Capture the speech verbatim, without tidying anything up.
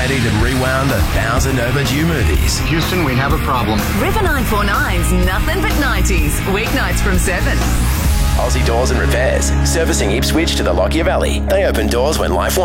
ready to rewound a thousand overdue movies. Houston, we have a problem. River nine four nine's Nothing But nineties, weeknights from seven. Aussie Doors and Repairs, servicing Ipswich to the Lockyer Valley. They open doors when life wants.